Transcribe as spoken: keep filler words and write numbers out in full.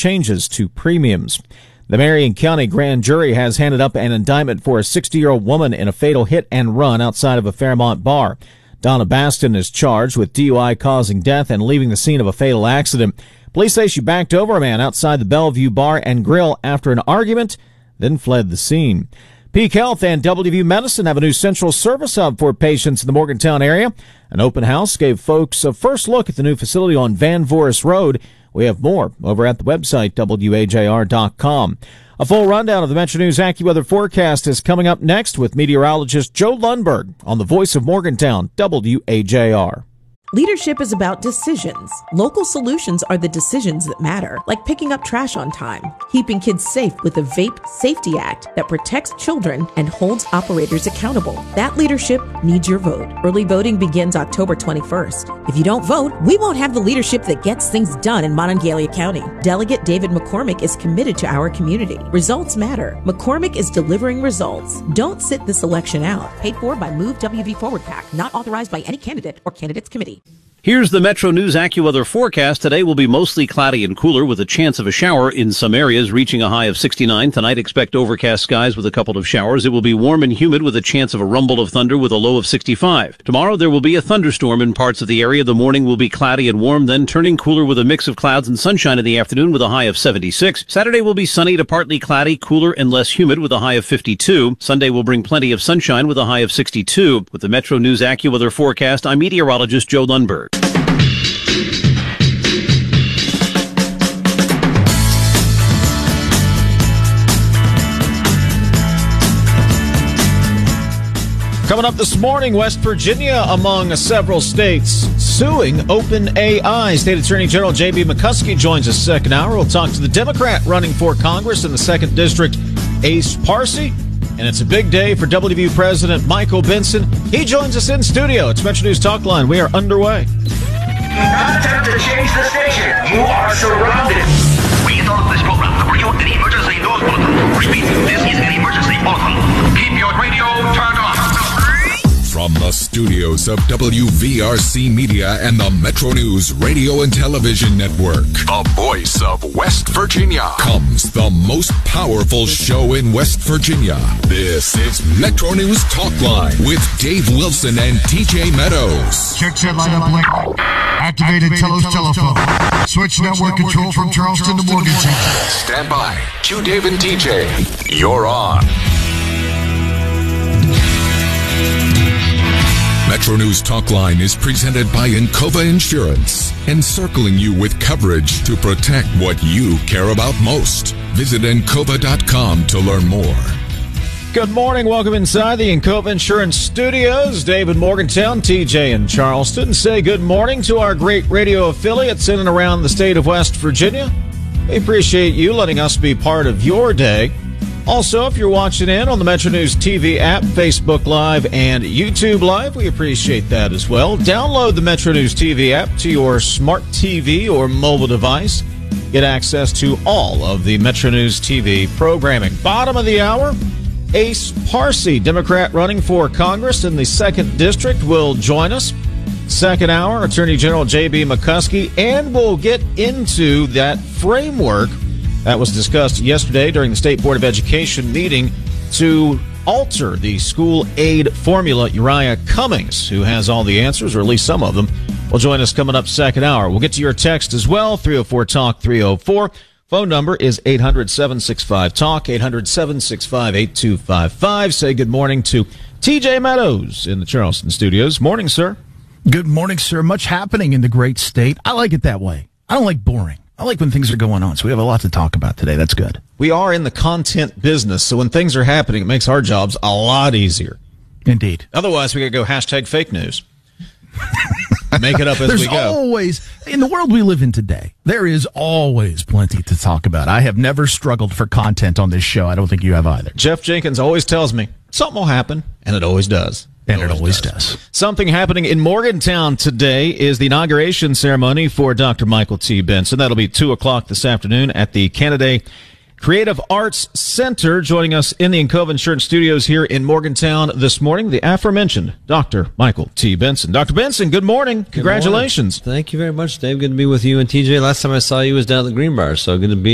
changes to premiums. The Marion County grand jury has handed up an indictment for a sixty-year-old woman in a fatal hit and run outside of a Fairmont bar. Donna Baston is charged with D U I causing death and leaving the scene of a fatal accident. Police say she backed over a man outside the Bellevue Bar and Grill after an argument, then fled the scene. Peak Health and W V U Medicine have a new central service hub for patients in the Morgantown area. An open house gave folks a first look at the new facility on Van Voorhis Road. We have more over at the website, W A J R dot com. A full rundown of the Metro News AccuWeather forecast is coming up next with meteorologist Joe Lundberg on the voice of Morgantown, W A J R. Leadership is about decisions. Local solutions are the decisions that matter, like picking up trash on time, keeping kids safe with the Vape Safety Act that protects children and holds operators accountable. That leadership needs your vote. Early voting begins October twenty-first. If you don't vote, we won't have the leadership that gets things done in Monongalia County. Delegate David McCormick is committed to our community. Results matter. McCormick is delivering results. Don't sit this election out. Paid for by Move W V Forward PAC, not authorized by any candidate or candidates committee. Here's the Metro News AccuWeather forecast. Today will be mostly cloudy and cooler with a chance of a shower in some areas, reaching a high of sixty-nine. Tonight, expect overcast skies with a couple of showers. It will be warm and humid with a chance of a rumble of thunder with a low of sixty-five. Tomorrow, there will be a thunderstorm in parts of the area. The morning will be cloudy and warm, then turning cooler with a mix of clouds and sunshine in the afternoon with a high of seventy-six. Saturday will be sunny to partly cloudy, cooler and less humid with a high of fifty-two. Sunday will bring plenty of sunshine with a high of sixty-two. With the Metro News AccuWeather forecast, I'm meteorologist Joe Lundberg. Coming up this morning, West Virginia, among several states, suing OpenAI. State Attorney General J B McCuskey joins us second hour. We'll talk to the Democrat running for Congress in the second District, Ace Parsi. And it's a big day for W V U President Michael Benson. He joins us in studio. It's Metro News Talk Line. We are underway. Do not attempt to change the station. You are surrounded. We interrupt this program to bring you an emergency news bulletin. Repeat, this is an emergency bulletin. Keep your radio turned on. From the studios of W V R C Media and the Metro News Radio and Television Network, the voice of West Virginia, comes the most powerful show in West Virginia. This is Metro News Talk Line with Dave Wilson and T J Meadows. Check set lineup link. Activated Telos telephone. Switch network control from Charleston to Morgantown. Stand by. Q Dave and T J. You're on. Metro News Talk Line is presented by Encova Insurance, encircling you with coverage to protect what you care about most. Visit Encova dot com to learn more. Good morning. Welcome inside the Encova Insurance Studios. David Morgantown, T J in Charleston. Say good morning to our great radio affiliates in and around the state of West Virginia. We appreciate you letting us be part of your day. Also, if you're watching in on the Metro News T V app, Facebook Live, and YouTube Live, we appreciate that as well. Download the Metro News T V app to your smart T V or mobile device. Get access to all of the Metro News T V programming. Bottom of the hour, Ace Parsi, Democrat running for Congress in the second District, will join us. Second hour, Attorney General J B McCuskey, and we'll get into that framework that was discussed yesterday during the State Board of Education meeting to alter the school aid formula. Uriah Cummings, who has all the answers, or at least some of them, will join us coming up second hour. We'll get to your text as well, three oh four talk three oh four. Phone number is eight hundred, seven six five, talk, eight hundred, seven six five, eight two five five. Say good morning to T J Meadows in the Charleston studios. Morning, sir. Good morning, sir. Much happening in the great state. I like it that way. I don't like boring. I like when things are going on, so we have a lot to talk about today. That's good. We are in the content business, so when things are happening, it makes our jobs a lot easier. Indeed. Otherwise, we could go hashtag fake news. Make it up as There's we go. There's always, in the world we live in today, there is always plenty to talk about. I have never struggled for content on this show. I don't think you have either. Jeff Jenkins always tells me something will happen, and it always does. And it always does. Something happening in Morgantown today is the inauguration ceremony for Doctor Michael T. Benson. That'll be two o'clock this afternoon at the Canada Creative Arts Center. Joining us in the Encova Insurance Studios here in Morgantown this morning, the aforementioned Doctor Michael T. Benson. Doctor Benson, good morning. Congratulations. Good morning. Thank you very much, Dave. Good to be with you and T J. Last time I saw you was down at the Green Bar, so good to be